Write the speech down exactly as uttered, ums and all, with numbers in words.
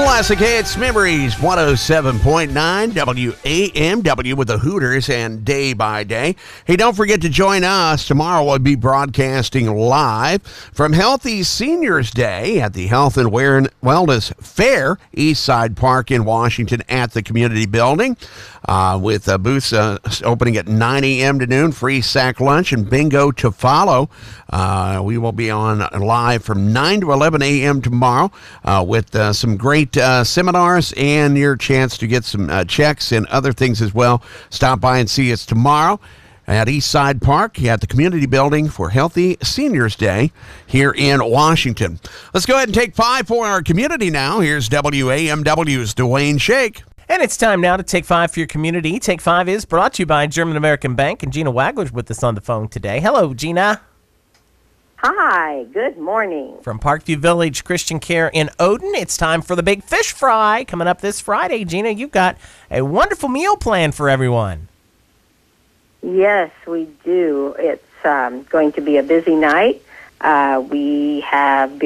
Classic Hits Memories, one oh seven point nine W A M W with the Hooters and Day by Day. Hey, don't forget to join us. Tomorrow we'll be broadcasting live from Healthy Seniors Day at the Health and Wellness Fair, Eastside Park in Washington at the Community Building. Uh, with uh, booths uh, opening at nine a.m. to noon, free sack lunch and bingo to follow. Uh, we will be on live from nine to eleven a.m. tomorrow uh, with uh, some great uh, seminars and your chance to get some uh, checks and other things as well. Stop by and see us tomorrow at Eastside Park at the Community Building for Healthy Seniors Day here in Washington. Let's go ahead and take five for our community now. Here's W A M W's Dwayne Shake. And it's time now to Take Five for your community. Take Five is brought to you by German American Bank, and Gina Wagler's with us on the phone today. Hello, Gina. Hi, good morning. From Parkview Village Christian Care in Odin, it's time for the Big Fish Fry coming up this Friday. Gina, you've got a wonderful meal plan for everyone. Yes, we do. It's um, going to be a busy night. Uh, we have